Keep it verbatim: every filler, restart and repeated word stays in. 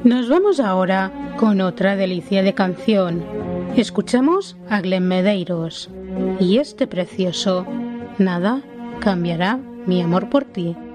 Nos vamos ahora con otra delicia de canción. Escuchemos a Glenn Medeiros y este precioso Nada cambiará mi amor por ti.